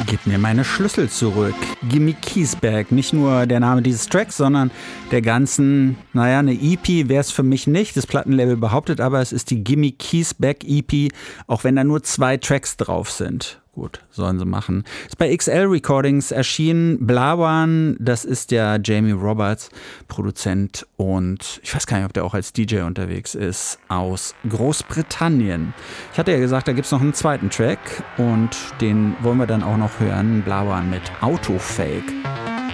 Gib mir meine Schlüssel zurück. Gimme Keys Back. Nicht nur der Name dieses Tracks, sondern der ganzen, eine EP wäre es für mich nicht. Das Plattenlabel behauptet aber, es ist die Gimme Keys Back EP, auch wenn da nur 2 Tracks drauf sind. Gut, sollen sie machen. Ist bei XL Recordings erschienen. Blawan, das ist der Jamie Roberts, Produzent und ich weiß gar nicht, ob der auch als DJ unterwegs ist, aus Großbritannien. Ich hatte ja gesagt, da gibt es noch einen zweiten Track und den wollen wir dann auch noch hören. Blawan mit Autofake.